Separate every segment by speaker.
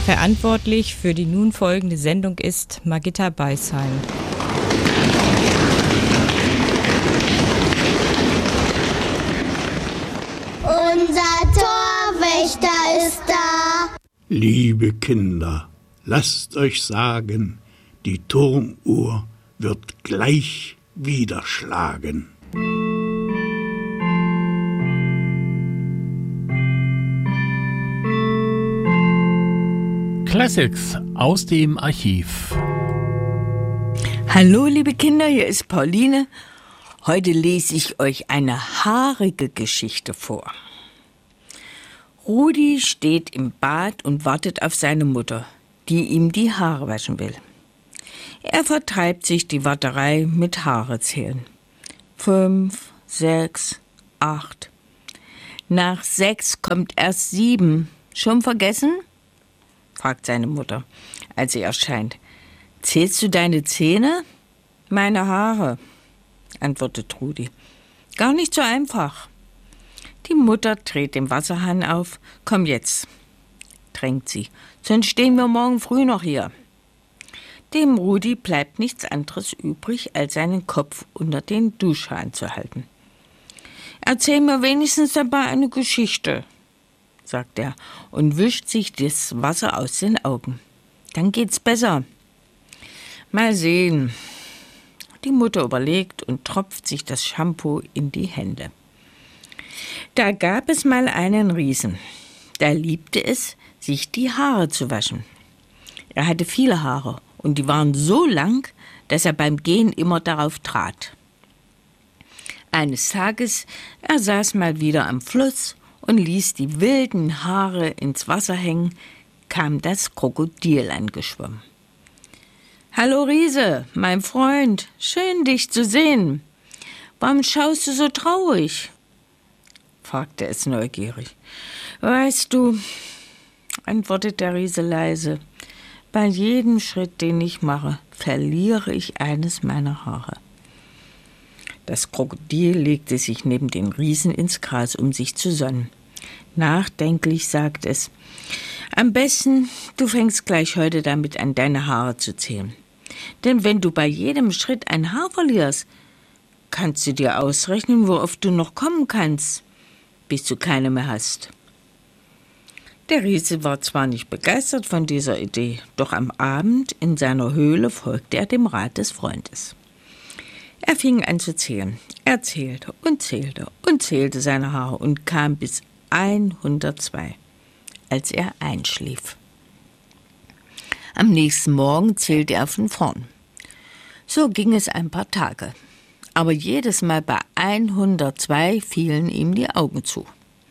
Speaker 1: Verantwortlich für die nun folgende Sendung ist Margitta Beisheim.
Speaker 2: Unser Torwächter ist da.
Speaker 3: Liebe Kinder, lasst euch sagen, die Turmuhr wird gleich wieder schlagen.
Speaker 4: Classics aus dem Archiv.
Speaker 5: Hallo liebe Kinder, hier ist Pauline. Heute lese ich euch eine haarige Geschichte vor. Rudi steht im Bad und wartet auf seine Mutter, die ihm die Haare waschen will. Er vertreibt sich die Warterei mit Haare zählen. 5, 6, 8. Nach 6 kommt erst 7. Schon vergessen? Fragt seine Mutter, als sie erscheint. Zählst du deine Zähne? Meine Haare, antwortet Rudi. Gar nicht so einfach. Die Mutter dreht den Wasserhahn auf. Komm jetzt, drängt sie, sonst stehen wir morgen früh noch hier. Dem Rudi bleibt nichts anderes übrig, als seinen Kopf unter den Duschhahn zu halten. Erzähl mir wenigstens dabei eine Geschichte, sagt er und wischt sich das Wasser aus den Augen. Dann geht's besser. Mal sehen. Die Mutter überlegt und tropft sich das Shampoo in die Hände. Da gab es mal einen Riesen. Der liebte es, sich die Haare zu waschen. Er hatte viele Haare und die waren so lang, dass er beim Gehen immer darauf trat. Eines Tages, er saß mal wieder am Fluss und ließ die wilden Haare ins Wasser hängen, kam das Krokodil angeschwommen. »Hallo Riese, mein Freund, schön dich zu sehen. Warum schaust du so traurig?« fragte es neugierig. »Weißt du«, antwortet der Riese leise, »bei jedem Schritt, den ich mache, verliere ich eines meiner Haare.« Das Krokodil legte sich neben den Riesen ins Gras, um sich zu sonnen. Nachdenklich sagt es, am besten, du fängst gleich heute damit an, deine Haare zu zählen. Denn wenn du bei jedem Schritt ein Haar verlierst, kannst du dir ausrechnen, wo oft du noch kommen kannst, bis du keine mehr hast. Der Riese war zwar nicht begeistert von dieser Idee, doch am Abend in seiner Höhle folgte er dem Rat des Freundes. Er fing an zu zählen. Er zählte und zählte und zählte seine Haare und kam bis 102, als er einschlief. Am nächsten Morgen zählte er von vorn. So ging es ein paar Tage. Aber jedes Mal bei 102 fielen ihm die Augen zu.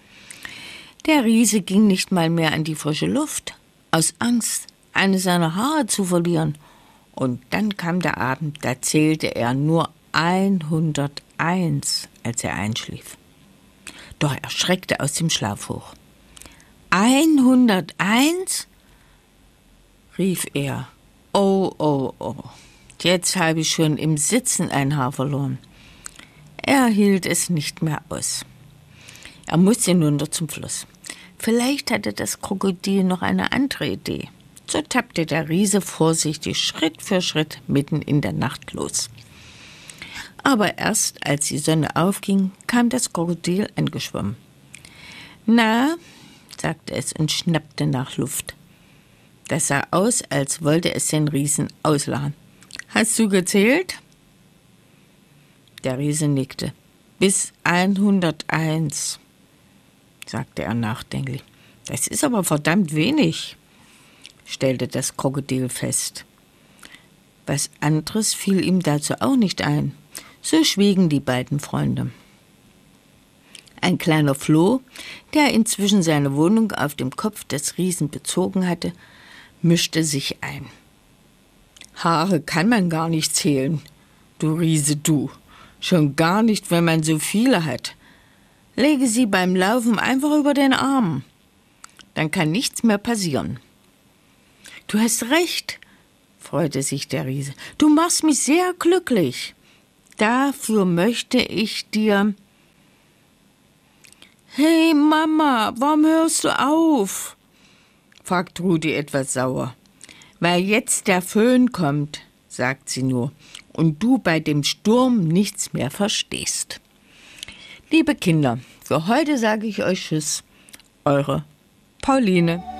Speaker 5: Der Riese ging nicht mal mehr an die frische Luft, aus Angst, eine seiner Haare zu verlieren. Und dann kam der Abend, da zählte er nur 101, als er einschlief. Doch er schreckte aus dem Schlaf hoch. 101? rief er. Oh, oh, oh, jetzt habe ich schon im Sitzen ein Haar verloren. Er hielt es nicht mehr aus. Er musste hinunter zum Fluss. Vielleicht hatte das Krokodil noch eine andere Idee. So tappte der Riese vorsichtig Schritt für Schritt mitten in der Nacht los. Aber erst als die Sonne aufging, kam das Krokodil angeschwommen. »Na«, sagte es und schnappte nach Luft. Das sah aus, als wollte es den Riesen auslachen. »Hast du gezählt?« Der Riese nickte. »Bis 101«, sagte er nachdenklich. »Das ist aber verdammt wenig«, stellte das Krokodil fest. Was anderes fiel ihm dazu auch nicht ein. So schwiegen die beiden Freunde. Ein kleiner Floh, der inzwischen seine Wohnung auf dem Kopf des Riesen bezogen hatte, mischte sich ein. »Haare kann man gar nicht zählen, du Riese, du. Schon gar nicht, wenn man so viele hat. Lege sie beim Laufen einfach über den Arm. Dann kann nichts mehr passieren.« »Du hast recht«, freute sich der Riese. »Du machst mich sehr glücklich. Dafür möchte ich dir...« »Hey Mama, warum hörst du auf?« fragt Rudi etwas sauer. Weil jetzt der Föhn kommt, sagt sie nur, und du bei dem Sturm nichts mehr verstehst. Liebe Kinder, für heute sage ich euch Tschüss. Eure Pauline.